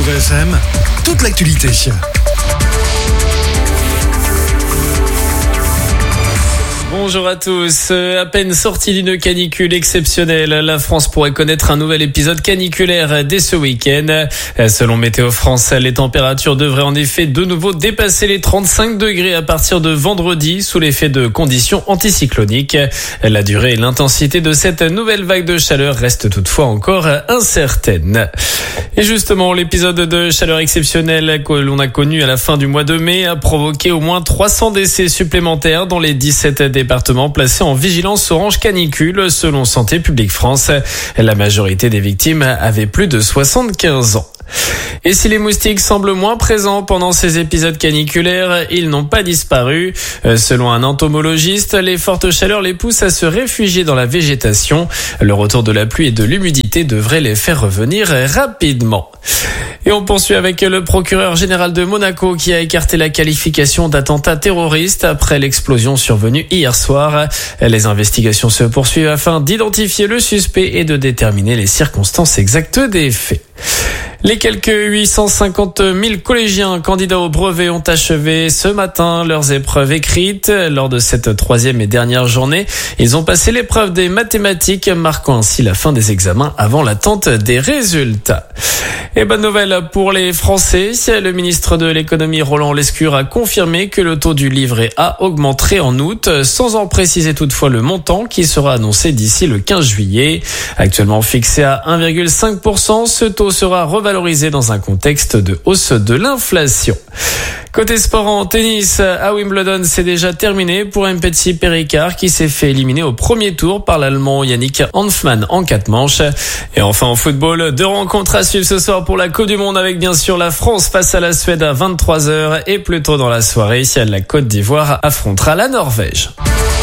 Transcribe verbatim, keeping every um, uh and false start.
Adour F M, toute l'actualité. Bonjour à tous. À peine sortie d'une canicule exceptionnelle, la France pourrait connaître un nouvel épisode caniculaire dès ce week-end. Selon Météo France, les températures devraient en effet de nouveau dépasser les trente-cinq degrés à partir de vendredi sous l'effet de conditions anticycloniques. La durée et l'intensité de cette nouvelle vague de chaleur restent toutefois encore incertaines. Et justement, l'épisode de chaleur exceptionnelle que l'on a connu à la fin du mois de mai a provoqué au moins trois cents décès supplémentaires dans les dix-sept départements placés en vigilance orange canicule selon Santé publique France. La majorité des victimes avaient plus de soixante-quinze ans. Et si les moustiques semblent moins présents pendant ces épisodes caniculaires, ils n'ont pas disparu. Selon un entomologiste, les fortes chaleurs les poussent à se réfugier dans la végétation. Le retour de la pluie et de l'humidité devrait les faire revenir rapidement. Et on poursuit avec le procureur général de Monaco qui a écarté la qualification d'attentat terroriste après l'explosion survenue hier soir. Les investigations se poursuivent afin d'identifier le suspect et de déterminer les circonstances exactes des faits. Les quelques huit cent cinquante mille collégiens candidats au brevet ont achevé ce matin leurs épreuves écrites. Lors de cette troisième et dernière journée, ils ont passé l'épreuve des mathématiques, marquant ainsi la fin des examens avant l'attente des résultats. Et bonne nouvelle pour les Français, le ministre de l'économie Roland Lescure a confirmé que le taux du livret A augmenterait en août, sans en préciser toutefois le montant qui sera annoncé d'ici le quinze juillet. Actuellement fixé à un virgule cinq pour cent, ce taux sera revalorisé dans un contexte de hausse de l'inflation. Côté sport en tennis, à Wimbledon, c'est déjà terminé pour Mpetsi Perricard qui s'est fait éliminer au premier tour par l'Allemand Yannick Hanfmann en quatre manches. Et enfin en football, deux rencontres à suivre ce soir pour la Coupe du Monde avec bien sûr la France face à la Suède à vingt-trois heures et plus tôt dans la soirée, la Côte d'Ivoire affrontera la Norvège.